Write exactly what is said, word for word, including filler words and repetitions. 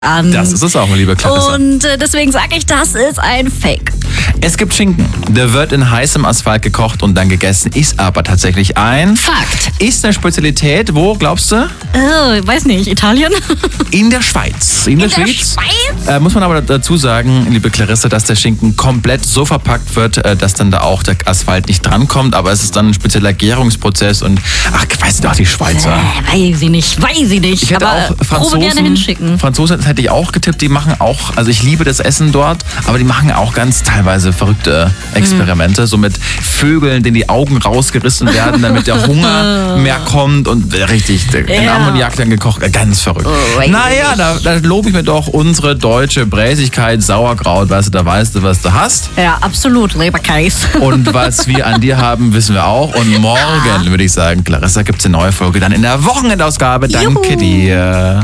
an. Das ist es auch, liebe Clarissa. Und äh, deswegen sage ich, das ist ein Fake. Es gibt Schinken. Der wird in heißem Asphalt gekocht und dann gegessen, ist aber tatsächlich ein Fakt. Ist eine Spezialität, wo, glaubst du? Oh, weiß nicht, Italien? In der Schweiz. In, In der, der Schweiz. Schweiz? Äh, muss man aber dazu sagen, liebe Clarissa, dass der Schinken komplett so verpackt wird, äh, dass dann da auch der Asphalt nicht drankommt. Aber es ist dann ein spezieller Gärungsprozess und, ach, weißt du doch, die Schweizer. Äh, weiß ich nicht, weiß ich nicht. Ich hätte aber auch Franzosen, Probe gerne hinschicken. Franzosen das hätte ich auch getippt, die machen auch, also ich liebe das Essen dort, aber die machen auch ganz teilweise verrückte Experimente, mhm. so mit Vögeln, denen die Augen rausgerissen werden, damit der Hunger mehr kommt und richtig, in Ja. Ammoniak dann gekocht, ganz verrückt. Oh, naja, da, da lobe ich mir doch unsere deutsche Bräsigkeit, Sauerkraut, weißt du, da weißt du, was du hast. Ja, absolut, Leberkäse. Und was wir an dir haben, wissen wir auch. Und morgen, würde ich sagen, Clarissa, gibt es eine neue Folge dann in der Wochenendausgabe. Danke Juhu. dir.